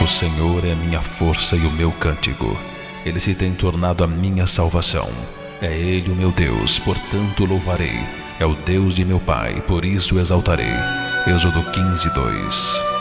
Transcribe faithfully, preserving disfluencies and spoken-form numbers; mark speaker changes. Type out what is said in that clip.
Speaker 1: O Senhor é a minha força e o meu cântico. Ele se tem tornado a minha salvação. É Ele o meu Deus, portanto louvarei. É o Deus de meu pai, por isso o exaltarei. Êxodo quinze, dois.